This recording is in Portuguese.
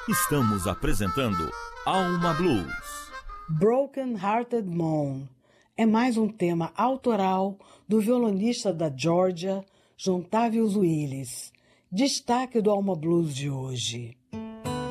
Estamos apresentando Alma Blues. Broken Hearted Moon é mais um tema autoral do violonista da Geórgia, John Tavius Willis, destaque do Alma Blues de hoje.